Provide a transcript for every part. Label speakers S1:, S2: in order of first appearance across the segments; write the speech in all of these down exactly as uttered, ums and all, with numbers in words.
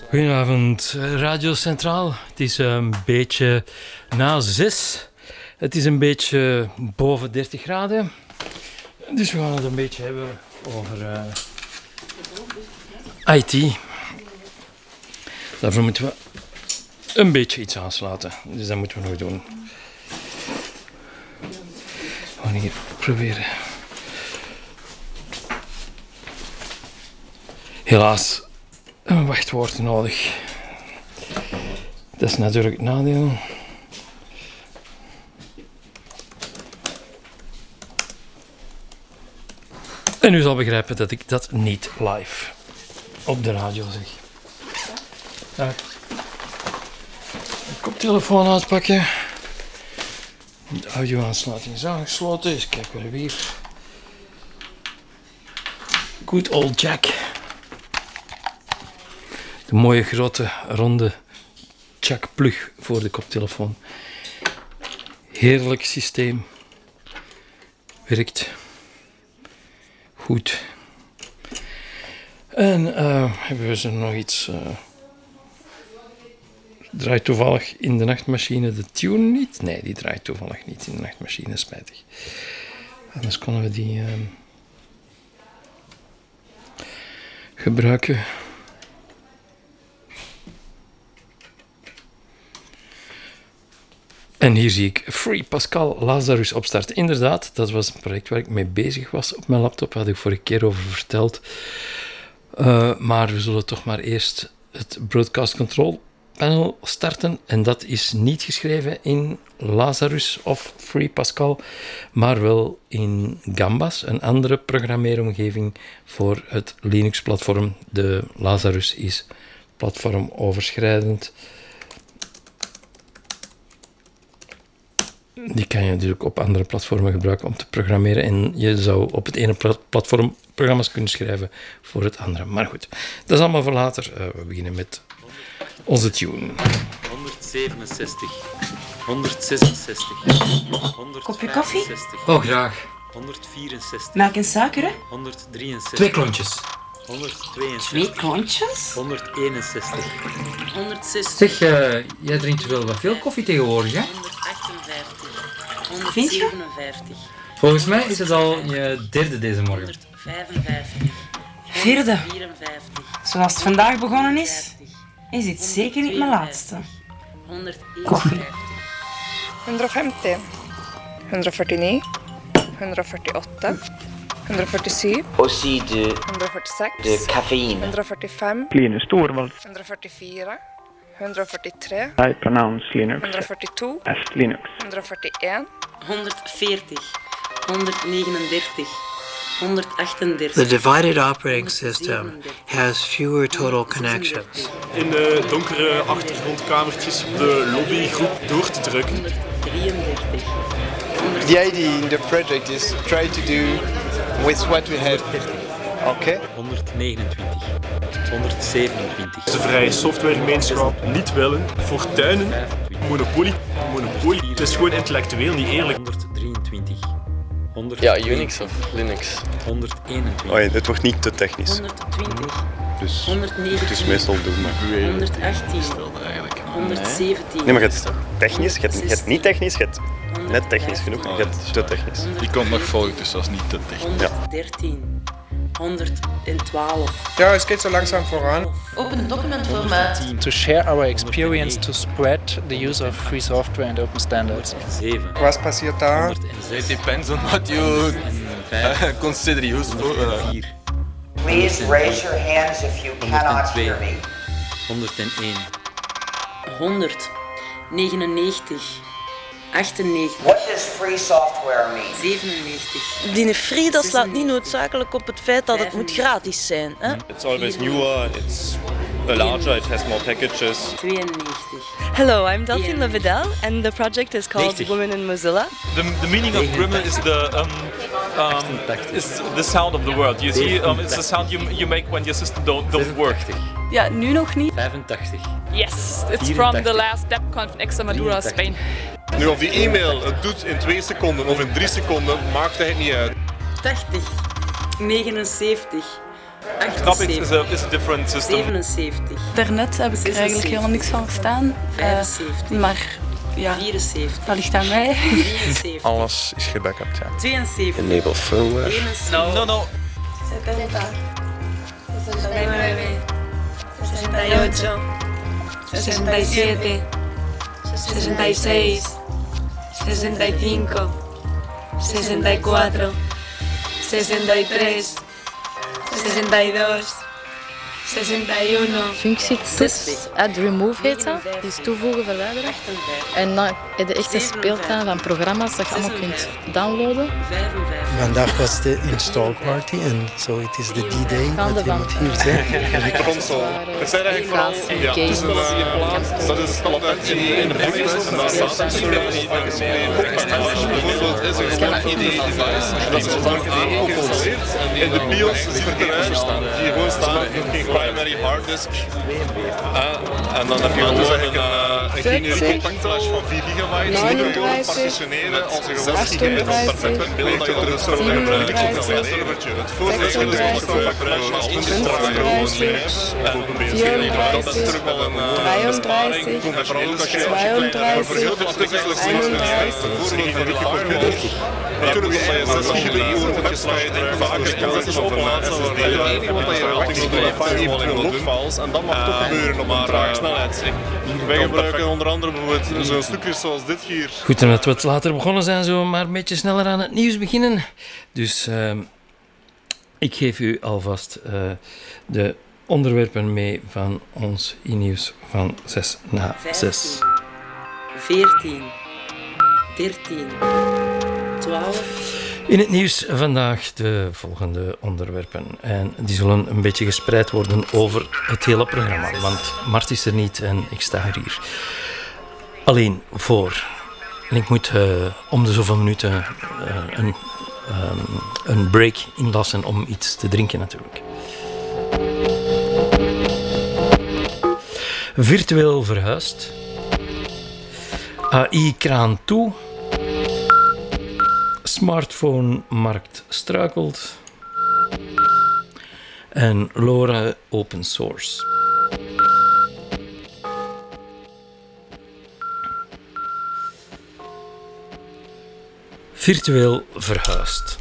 S1: Goedenavond, Radio Centraal. Het is een beetje na zes. Het is een beetje boven dertig graden. Dus we gaan het een beetje hebben over uh, I T. Daarvoor moeten we een beetje iets aansluiten. Dus dat moeten we nog doen. We gaan hier proberen. Helaas een wachtwoord nodig. Dat is natuurlijk het nadeel. En u zal begrijpen dat ik dat niet live op de radio zeg. Ja. De koptelefoon uitpakken. De audio-aansluiting is aangesloten. Eens kijken we weer. Good old Jack. De mooie grote ronde Jack-plug voor de koptelefoon. Heerlijk systeem. Werkt goed. En uh, hebben we zo nog iets... Uh, draait toevallig in de nachtmachine de tune niet? Nee, die draait toevallig niet in de nachtmachine, spijtig. Anders konden we die uh, gebruiken. En hier zie ik Free Pascal Lazarus opstarten. Inderdaad, dat was een project waar ik mee bezig was op mijn laptop. Daar had ik vorige keer over verteld. Uh, maar we zullen toch maar eerst het Broadcast Control Panel starten. En dat is niet geschreven in Lazarus of Free Pascal, maar wel in Gambas, een andere programmeeromgeving voor het Linux-platform. De Lazarus is platformoverschrijdend. Die kan je natuurlijk op andere platformen gebruiken om te programmeren. En je zou op het ene platform programma's kunnen schrijven voor het andere. Maar goed, dat is allemaal voor later. Uh, we beginnen met onze tune.
S2: honderdzevenenzestig. honderdzesenzestig. honderdvijfenzestig.
S3: Kopje koffie?
S1: Oh, graag.
S2: honderdvierenzestig.
S3: Melk en suiker, hè?
S2: honderddrieënzestig.
S1: Twee klontjes.
S2: honderdtweeënzestig.
S3: Twee klontjes?
S2: honderdeenenzestig.
S3: honderdzestig.
S1: Zeg, uh, jij drinkt wel wat veel koffie tegenwoordig, hè?
S4: honderdachtenvijftig.
S3: Vind je?
S4: honderdzevenenvijftig.
S1: Volgens mij is het al je derde deze morgen.
S4: honderdvijfenvijftig.
S3: Vierde.
S4: honderdvierenvijftig.
S3: Zoals het vandaag begonnen is, is dit zeker niet mijn laatste.
S4: honderdeenenvijftig.
S5: honderdvijftig, honderdveertien, honderdveertiocht, honderdveertien,
S6: Aussi de,
S5: honderdveertizes,
S6: de caféine.
S5: honderdvijfenveertig,
S7: Linus Torvalds.
S5: honderdvierentveertig, honderdveertig,
S7: I pronounce Linux
S5: honderdveertien,
S7: as Linux.
S5: honderdveertiënn,
S4: honderdveertig. honderdnegenendertig. honderdachtendertig.
S8: The divided operating system has fewer total connections.
S9: In de donkere achtergrondkamertjes op de lobbygroep door te drukken.
S4: honderddrieëndertig.
S10: The idea in the project is try to do with what we have. Okay.
S2: honderdnegenentwintig. honderdzevenentwintig.
S9: De vrije softwaregemeenschap niet willen. Fortuinen. Monopolie. Monopolie. Het is gewoon intellectueel niet eerlijk.
S2: honderddrieëntwintig. honderd
S11: Ja, Unix of Linux.
S2: honderdeenentwintig.
S12: Oh ja, het wordt niet te technisch.
S4: honderdtwintig.
S12: Dus
S4: honderdnegentien.
S12: het is meestal doelbaar.
S4: honderdachttien. honderdzeventien.
S12: Nee, maar je hebt technisch, je hebt, je hebt niet technisch, je hebt net technisch genoeg, je hebt te technisch.
S11: Die komt nog volgen, dus dat is niet te technisch.
S4: honderddertien. honderdtwaalf.
S10: Ja, het gaat zo langzaam vooraan.
S4: Open documentformaat.
S13: To share our experience to spread the use of free software and open standards.
S2: zeven.
S10: Wat passiert daar?
S11: It depends on what you uh, consider useful. Uh.
S2: vier.
S6: Please raise your hands if you cannot hear me.
S2: honderdéén.
S4: honderd. negenennegentig. achtennegentig.
S6: What does free software mean?
S4: zevenennegentig.
S14: Die free, dat slaat niet noodzakelijk op het feit dat het moet gratis zijn. Hè?
S12: It's always newer, it's larger, it has more packages.
S4: tweeënnegentig.
S14: Hello, I'm Delphine Levedel and the project is called
S2: negentig.
S14: Women in Mozilla.
S9: The, the meaning of Gremlin is the um, um, is the sound of the world. You see, um, it's the sound you, you make when your system don't, don't work.
S14: Ja, nu nog niet.
S2: vijfentachtig.
S15: Yes, it's from the last DebConf in Extremadura, Spain.
S12: Nu, of die e-mail het doet in twee seconden of in drie seconden, maakt het niet uit.
S4: tachtig. negenenzeventig.
S9: Graphics is a, is a different system.
S4: zevenenzeventig.
S15: Daarnet heb ik er eigenlijk helemaal niks van verstaan.
S4: vijfenzeventig.
S15: Maar ja,
S4: vierenzeventig.
S15: dat ligt aan mij.
S4: drieënzeventig.
S11: Alles is gebackupt, ja.
S4: tweeënzeventig.
S12: Enable firmware.
S9: No, no, no.
S15: setenta, sesenta y nueve, sesenta y ocho, sesenta y siete, sesenta y seis, sesenta y cinco, sesenta y cuatro, sesenta y tres, sesenta y dos, sesenta y uno.
S16: Functie toets, add remove heet dat, dus toevoegen, verwijderen. En dan heb je echt een speeltuin van programma's dat je allemaal kunt downloaden.
S8: Vandaag was de install party en zo het is de D-Day dat iemand hier zijn.
S9: De console. Het zijn eigenlijk vooral ja, tussen de plaats. Dat is standaard in, in de background. En daar staat een soort van bijvoorbeeld is een gewoon I D E-device. Dat is gewoon aangekoppeld. In de BIOS ziet het eruit staan. Die gewoon staat geen primary hard disk. Uh, en dan heb je gewoon een, uh, een generieke contactflash van vier gigabyte. Die kun je partitioneren als een gewoon gigabit of perfect beeld dat je er een server gebruikt. Een servertje. Het voordeel is dat je het gebruikt als een dat is terug wel een besparing. Vooral ook als je voor heel veel stukken slechts niks meer hebt. Bijvoorbeeld van die firewall. Natuurlijk als je zes gigabit oortjes waar je denkt vaak het kan zes opladen. Het enige wat je wacht is bij firewall in logfiles en dat mag toch gebeuren op een trage snelheid. Wij gebruiken onder andere bijvoorbeeld zo'n stukjes zoals dit hier.
S1: Goed, en dat we het later begonnen zijn, zo maar een beetje sneller aan het nieuws beginnen. Dus uh, ik geef u alvast uh, de onderwerpen mee van ons e-nieuws van zes na zes.
S4: veertien, dertien, twaalf.
S1: In het nieuws vandaag de volgende onderwerpen. En die zullen een beetje gespreid worden over het hele programma. Want Mart is er niet en ik sta hier alleen voor. En ik moet uh, om de zoveel minuten uh, een, um, een break inlassen om iets te drinken natuurlijk. Virtueel verhuisd. A I-kraan toe. Smartphone-markt struikelt. En LoRa open source. Virtueel verhuisd.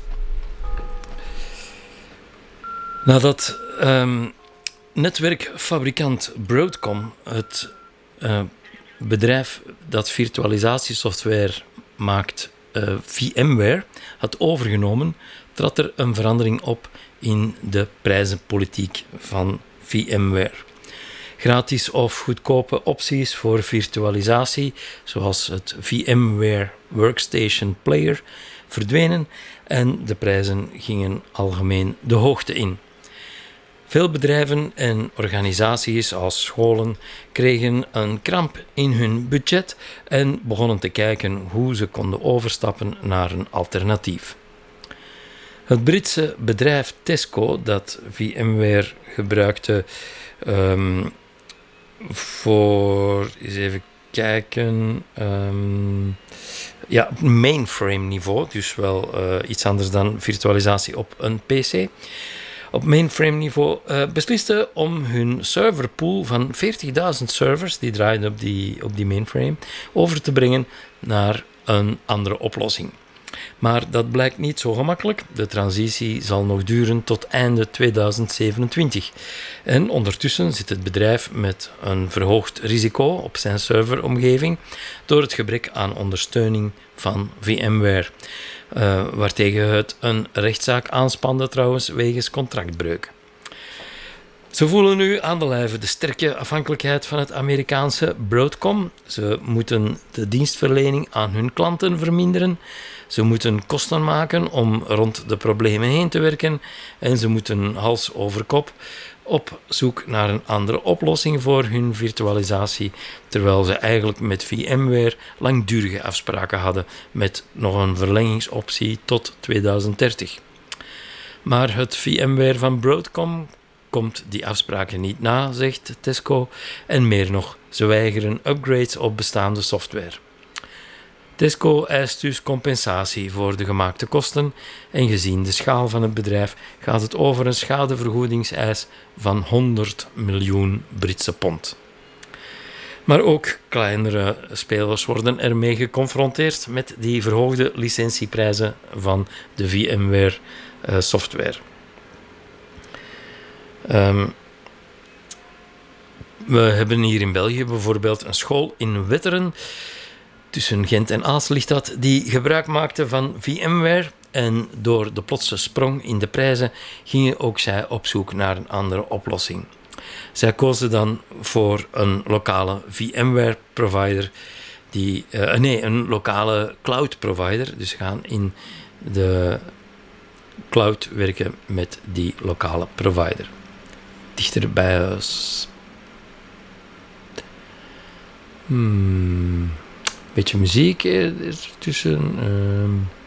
S1: Nadat um, netwerkfabrikant Broadcom, het uh, bedrijf dat virtualisatiesoftware maakt, uh, VMware, had overgenomen, trad er een verandering op in de prijzenpolitiek van VMware. Gratis of goedkope opties voor virtualisatie, zoals het VMware Workstation Player, verdwenen en de prijzen gingen algemeen de hoogte in. Veel bedrijven en organisaties als scholen kregen een kramp in hun budget en begonnen te kijken hoe ze konden overstappen naar een alternatief. Het Britse bedrijf Tesco, dat VMware gebruikte um, voor, eens even kijken, um, ja, mainframe niveau, dus wel uh, iets anders dan virtualisatie op een P C. Op mainframe niveau uh, besliste om hun serverpool van veertigduizend servers, die draaiden op die, op die mainframe, over te brengen naar een andere oplossing. Maar dat blijkt niet zo gemakkelijk. De transitie zal nog duren tot einde tweeduizend zevenentwintig. En ondertussen zit het bedrijf met een verhoogd risico op zijn serveromgeving door het gebrek aan ondersteuning van VMware. Uh, waartegen het een rechtszaak aanspande trouwens wegens contractbreuk. Ze voelen nu aan de lijve de sterke afhankelijkheid van het Amerikaanse Broadcom. Ze moeten de dienstverlening aan hun klanten verminderen. Ze moeten kosten maken om rond de problemen heen te werken. En ze moeten hals over kop op zoek naar een andere oplossing voor hun virtualisatie, terwijl ze eigenlijk met VMware langdurige afspraken hadden met nog een verlengingsoptie tot tweeduizend dertig. Maar het VMware van Broadcom komt die afspraken niet na, zegt Tesco, en meer nog, ze weigeren upgrades op bestaande software. Tesco eist dus compensatie voor de gemaakte kosten en gezien de schaal van het bedrijf gaat het over een schadevergoedingseis van honderd miljoen Britse pond. Maar ook kleinere spelers worden ermee geconfronteerd met die verhoogde licentieprijzen van de VMware uh, software. Um, we hebben hier in België bijvoorbeeld een school in Wetteren, tussen Gent en Aals ligt dat, die gebruik maakte van VMware. En door de plotse sprong in de prijzen gingen ook zij op zoek naar een andere oplossing. Zij kozen dan voor een lokale VMware-provider, die, uh, nee, een lokale cloud-provider. Dus ze gaan in de cloud werken met die lokale provider. Dichter bij huis. Hmm. Beetje muziek ertussen. Um.